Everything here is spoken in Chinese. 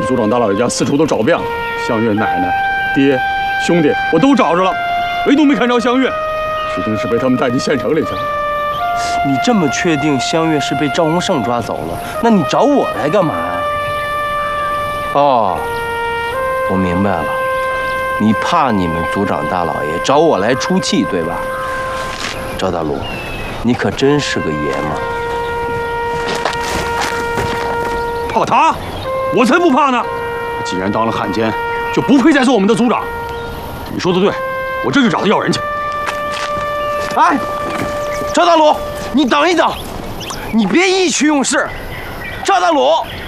族长大老爷家四处都找遍了，香月奶奶、爹、兄弟我都找着了，唯独没看着香月，指定是被他们带进县城里去了。 你这么确定香月是被赵洪胜抓走了？那你找我来干嘛呀？哦，我明白了，你怕你们族长大老爷找我来出气，对吧？赵大鲁，你可真是个爷们儿。 怕他？我才不怕呢！既然当了汉奸，就不配再做我们的族长。你说的对，我这就找他要人去。 哎，赵大鲁，你等一等，你别意气用事。赵大鲁，